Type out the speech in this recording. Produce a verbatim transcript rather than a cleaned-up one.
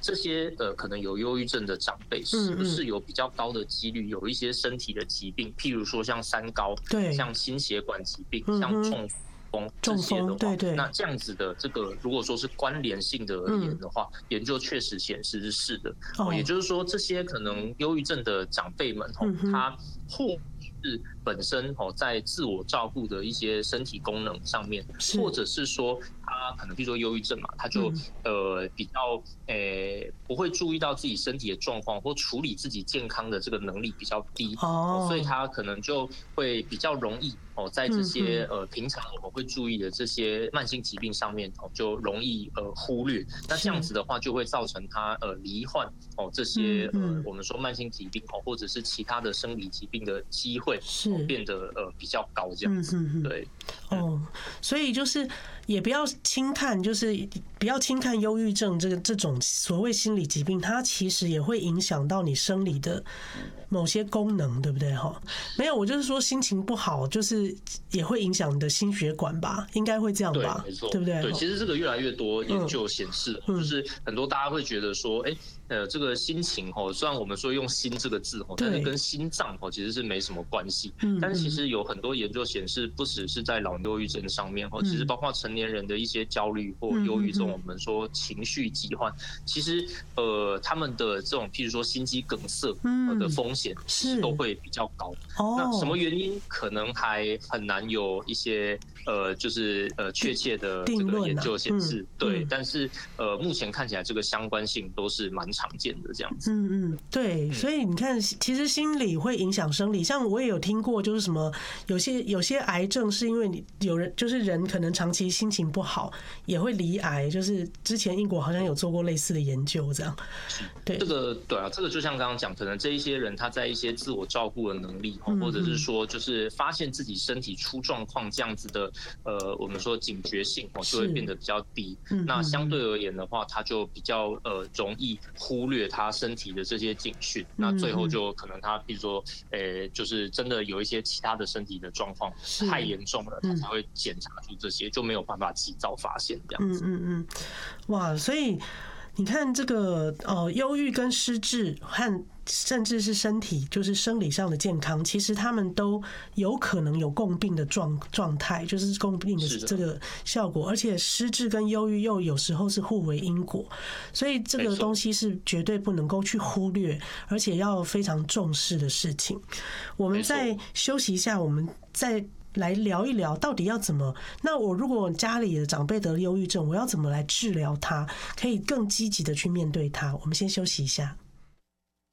这些呃可能有忧郁症的长辈，是不是有比较高的几率有一些身体的疾病，譬如说像三高， 对， 像心血管疾病，像中风这些的话， 对对， 那这样子的这个如果说是关联性的而言的话，嗯、研究确实显示是的。哦，也就是说，这些可能忧郁症的长辈们，哦，嗯、他或是本身哦在自我照顾的一些身体功能上面，或者是说他可能比如说忧郁症嘛，他就、嗯、呃比较诶不会注意到自己身体的状况或处理自己健康的这个能力比较低，哦，所以他可能就会比较容易哦在这些呃平常我们会注意的这些慢性疾病上面哦就容易呃忽略，那这样子的话就会造成他呃罹患哦这些呃我们说慢性疾病哦或者是其他的生理疾病的机会。是、哦、变得呃比较高这样子，嗯、哼哼对， 哦，所以就是也不要轻看，就是不要轻看忧郁症这个这种所谓心理疾病，它其实也会影响到你生理的某些功能，对不对？哈，没有，我就是说心情不好，就是也会影响你的心血管吧，应该会这样吧？ 对，没错， 对不对？ 对，其实这个越来越多研究显示，嗯、就是很多大家会觉得说，哎、欸。呃，这个心情哦，虽然我们说用心这个字哦，但是跟心脏哦其实是没什么关系。嗯，但是其实有很多研究显示，不只是在老忧郁症上面哦，其实包括成年人的一些焦虑或忧郁这种我们说情绪疾患，其实呃他们的这种譬如说心肌梗塞的风险是都会比较高。哦，那什么原因可能还很难有一些呃就是呃确切的这个研究显示，对，但是呃目前看起来这个相关性都是蛮常见的这样子。 嗯嗯，对，所以你看，其实心理会影响生理。像我也有听过，就是什么有些有些癌症是因为你有人就是人可能长期心情不好也会罹癌，就是之前英国好像有做过类似的研究，这样。对， 这个对啊，这个就像刚刚讲，可能这一些人他在一些自我照顾的能力，或者是说就是发现自己身体出状况这样子的，呃，我们说警觉性哦，就会变得比较低。那相对而言的话，他就比较呃容易忽略他身体的这些警讯，那最后就可能他比如说，呃，就是真的有一些其他的身体的状况太严重了，他才会检查出这些，就没有办法及早发现这样子。 嗯嗯嗯，哇，所以你看这个呃，忧郁跟失智和甚至是身体就是生理上的健康，其实他们都有可能有共病的状状态，就是共病的这个效果，而且失智跟忧郁又有时候是互为因果，所以这个东西是绝对不能够去忽略，而且要非常重视的事情。我们再休息一下，我们再来聊一聊到底要怎么，那我如果家里的长辈得了忧郁症，我要怎么来治疗它，可以更积极的去面对它。我们先休息一下。